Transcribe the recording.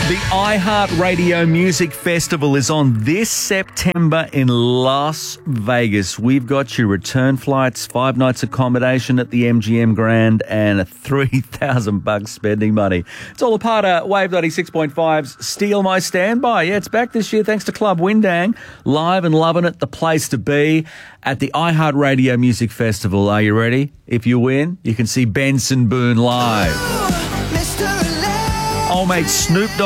The iHeartRadio Music Festival is on this September in Las Vegas. We've got your return flights, 5 nights accommodation at the MGM Grand, and $3,000 spending money. It's all a part of Wave 96.5's Steal My Standby. Yeah, it's back this year thanks to Club Windang. Live and loving it, the place to be at the iHeartRadio Music Festival. Are you ready? If you win, you can see Benson Boone live. Old mate Snoop Dogg